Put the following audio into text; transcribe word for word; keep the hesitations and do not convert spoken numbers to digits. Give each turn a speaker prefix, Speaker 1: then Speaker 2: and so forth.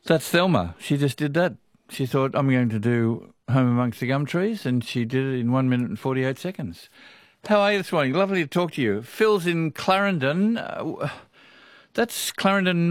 Speaker 1: That's Thelma. She just did that. She thought, I'm going to do Home Amongst the Gum Trees, and she did it in one minute and forty-eight seconds. How are you this morning? Lovely to talk to you. Phil's in Clarendon. Uh, that's Clarendon.